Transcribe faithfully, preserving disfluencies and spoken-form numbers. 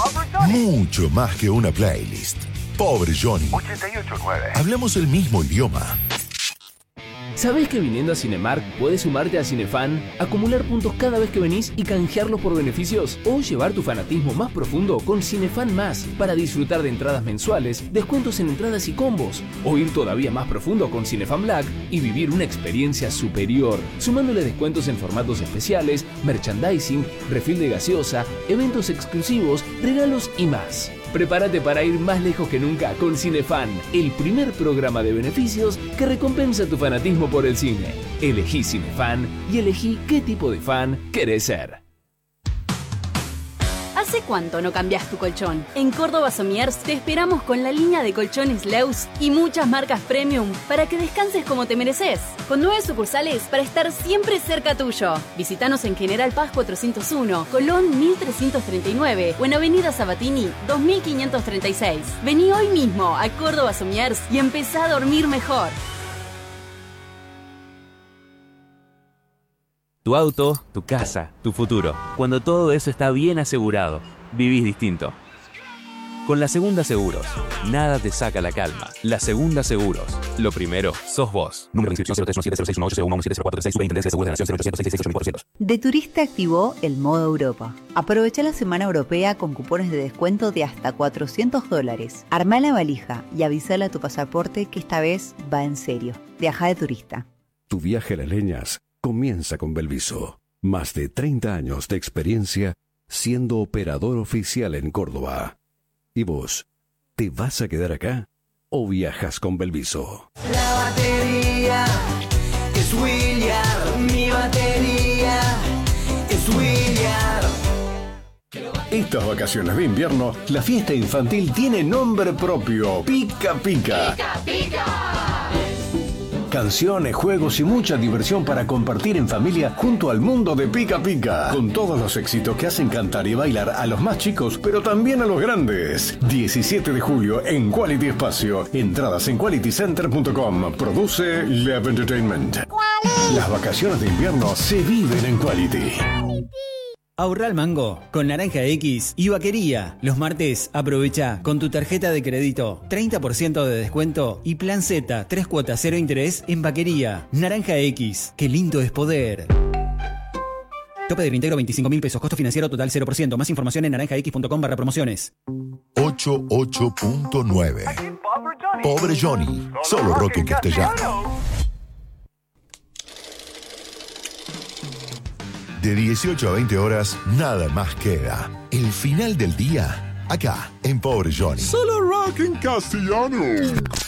Mucho más que una playlist. Pobre Johnny. ochenta y ocho nueve. Hablamos el mismo idioma. ¿Sabés que viniendo a Cinemark puedes sumarte a Cinefan, acumular puntos cada vez que venís y canjearlos por beneficios? O llevar tu fanatismo más profundo con Cinefan Más para disfrutar de entradas mensuales, descuentos en entradas y combos. O ir todavía más profundo con Cinefan Black y vivir una experiencia superior, sumándole descuentos en formatos especiales, merchandising, refill de gaseosa, eventos exclusivos, regalos y más. Prepárate para ir más lejos que nunca con Cinefan, el primer programa de beneficios que recompensa tu fanatismo por el cine. Elegí Cinefan y elegí qué tipo de fan querés ser. ¿Hace cuánto no cambias tu colchón? En Córdoba Somiers te esperamos con la línea de colchones Leus y muchas marcas premium para que descanses como te mereces. Con nueve sucursales para estar siempre cerca tuyo. Visítanos en General Paz cuatrocientos uno, Colón mil trescientos treinta y nueve o en Avenida Sabatini dos mil quinientos treinta y seis. Vení hoy mismo a Córdoba Somiers y empezá a dormir mejor. Tu auto, tu casa, tu futuro. Cuando todo eso está bien asegurado, vivís distinto. Con La Segunda Seguros, nada te saca la calma. La Segunda Seguros. Lo primero, sos vos. Número de inscripción cero tres uno siete cero seis uno ocho cero uno siete cero cuatro tres seis. Superintendencia de Seguros de Nación cero ochocientos seis seis ocho cuatrocientos. De Turista activó el modo Europa. Aprovecha la semana europea con cupones de descuento de hasta cuatrocientos dólares. Armá la valija y avísale a tu pasaporte que esta vez va en serio. Viaja de turista. Tu viaje a las leñas comienza con Belviso. Más de treinta años de experiencia siendo operador oficial en Córdoba. ¿Y vos? ¿Te vas a quedar acá o viajas con Belviso? La batería es William. Mi batería es William. Estas vacaciones de invierno, la fiesta infantil tiene nombre propio. Pica Pica. Pica Pica. Canciones, juegos y mucha diversión para compartir en familia junto al mundo de Pica Pica. Con todos los éxitos que hacen cantar y bailar a los más chicos, pero también a los grandes. diecisiete de julio en Quality Espacio. Entradas en quality center punto com. Produce Lab Entertainment. Las vacaciones de invierno se viven en Quality. Ahorra al mango con Naranja X y Vaquería. Los martes aprovecha con tu tarjeta de crédito treinta por ciento de descuento y plan Z, tres cuotas cero interés en Vaquería. Naranja X, qué lindo es poder. Tope de reintegro veinticinco mil pesos, costo financiero total cero por ciento. Más información en naranja x punto com barra promociones. ochenta y ocho punto nueve. Pobre Johnny, solo rock en castellano. De dieciocho a veinte horas, nada más queda. El final del día, acá, en Pobre Johnny. Solo rock en castellano.